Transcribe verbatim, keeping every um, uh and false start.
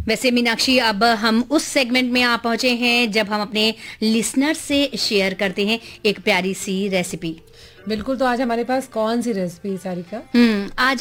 वैसे मीनाक्षी, अब हम उस सेगमेंट में आ पहुंचे हैं जब हम अपने लिसनर से शेयर करते हैं एक प्यारी सी रेसिपी। बिल्कुल, तो आज हमारे पास कौन सी रेसिपी सारिका? हम्म आज